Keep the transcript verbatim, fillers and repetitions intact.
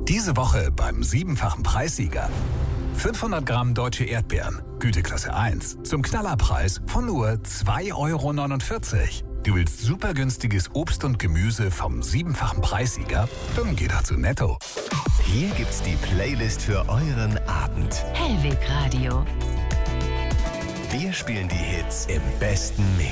Diese Woche beim siebenfachen Preissieger. fünfhundert Gramm deutsche Erdbeeren, Güteklasse eins, zum Knallerpreis von nur zwei Euro neunundvierzig. Du willst super günstiges Obst und Gemüse vom siebenfachen Preissieger? Dann geh doch zu Netto. Hier gibt's die Playlist für euren Abend. Hellweg Radio. Wir spielen die Hits im besten Mix.